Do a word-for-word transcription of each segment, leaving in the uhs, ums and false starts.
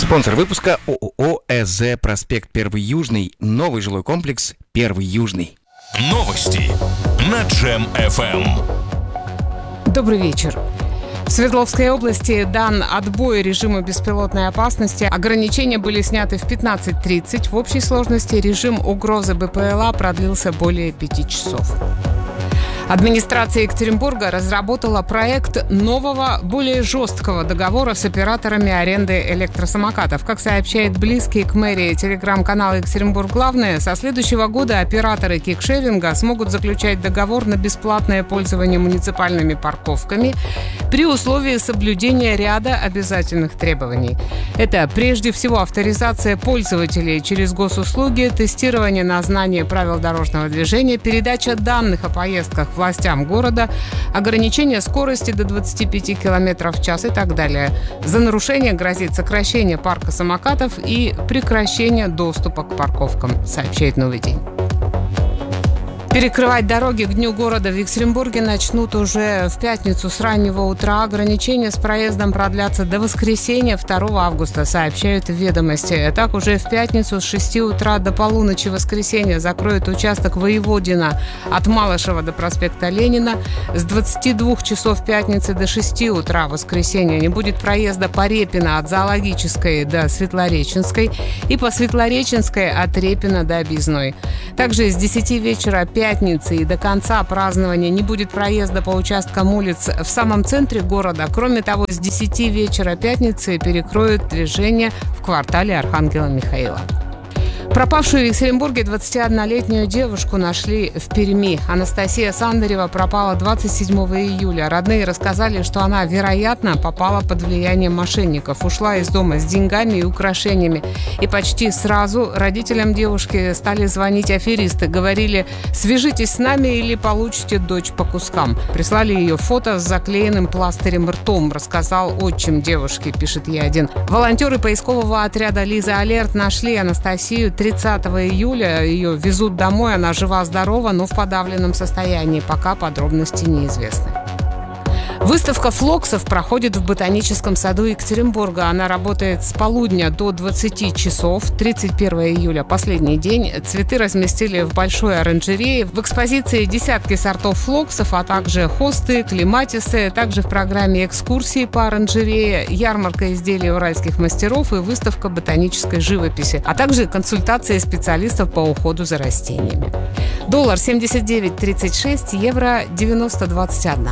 Спонсор выпуска ООО ЭЗ «Проспект Первый Южный». Новый жилой комплекс «Первый Южный». Новости на Джем эф эм. Добрый вечер. В Свердловской области дан отбой режиму беспилотной опасности. Ограничения были сняты в пятнадцать тридцать. В общей сложности режим угрозы БПЛА продлился более пяти часов. Администрация Екатеринбурга разработала проект нового, более жесткого договора с операторами аренды электросамокатов. Как сообщает близкий к мэрии телеграм-канал «Екатеринбург Главное», со следующего года операторы кикшеринга смогут заключать договор на бесплатное пользование муниципальными парковками при условии соблюдения ряда обязательных требований. Это прежде всего авторизация пользователей через госуслуги, тестирование на знание правил дорожного движения, передача данных о поездках властям города, ограничение скорости до двадцати пяти километров в час и так далее. За нарушение грозит сокращение парка самокатов и прекращение доступа к парковкам, сообщает «Новый день». Перекрывать дороги к Дню города в Екатеринбурге начнут уже в пятницу с раннего утра. Ограничения с проездом продлятся до воскресенья второго августа, сообщают «Ведомости». Так, уже в пятницу с шести утра до полуночи воскресенья закроют участок Воеводина от Малышева до проспекта Ленина. С двадцати двух часов пятницы до шести утра воскресенья не будет проезда по Репино от Зоологической до Светлореченской и по Светлореченской от Репина до Объездной. Также с десяти вечера пятницы и до конца празднования не будет проезда по участкам улиц в самом центре города. Кроме того, с десяти вечера пятницы перекроют движение в квартале Архангела Михаила. Пропавшую в Екатеринбурге двадцатиоднолетнюю девушку нашли в Перми. Анастасия Сандарева пропала двадцать седьмого июля. Родные рассказали, что она, вероятно, попала под влияние мошенников. Ушла из дома с деньгами и украшениями. И почти сразу родителям девушки стали звонить аферисты. Говорили: «Свяжитесь с нами или получите дочь по кускам». Прислали ее фото с заклеенным пластырем ртом, рассказал отчим девушки, пишет Е один. Волонтеры поискового отряда «Лиза Алерт» нашли Анастасию тридцатого июля. Ее везут домой, она жива-здорова, но в подавленном состоянии. Пока подробности неизвестны. Выставка флоксов проходит в Ботаническом саду Екатеринбурга. Она работает с полудня до двадцати часов. тридцать первого июля, последний день. Цветы разместили в большой оранжерее. В экспозиции десятки сортов флоксов, а также хосты, клематисы. Также в программе экскурсии по оранжерее, ярмарка изделий уральских мастеров и выставка ботанической живописи, а также консультации специалистов по уходу за растениями. Доллар семьдесят девять тридцать шесть, евро девяносто двадцать один.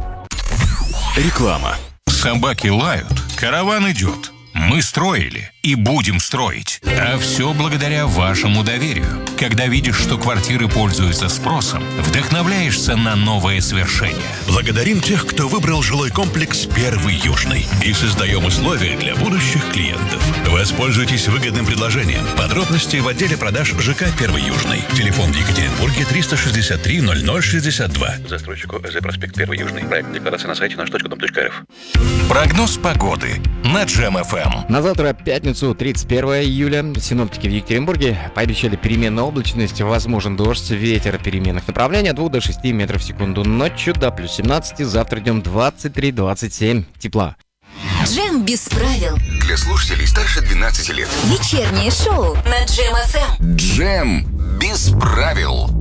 Реклама. Собаки лают, караван идет. Мы строили и будем строить. А все благодаря вашему доверию. Когда видишь, что квартиры пользуются спросом, вдохновляешься на новые свершения. Благодарим тех, кто выбрал жилой комплекс «Первый Южный». И создаем условия для будущих клиентов. Воспользуйтесь выгодным предложением. Подробности в отделе продаж ЖК «Первый Южный». Телефон в Екатеринбурге триста шестьдесят три ноль ноль шестьдесят два. Застройщику ЭЗ «Проспект Первый Южный». Проект декларации на сайте наш точка дом точка эр эф. Прогноз погоды на Джем эф эм. На завтра, пятницу, тридцать первого июля, синоптики в Екатеринбурге пообещали переменную облачность, возможен дождь, ветер переменных направлений от двух до шести метров в секунду. Ночью до плюс семнадцати, завтра днем двадцать три двадцать семь тепла. Джем без правил. Для слушателей старше двенадцати лет. Вечернее шоу на Джем эф эм. Джем без правил.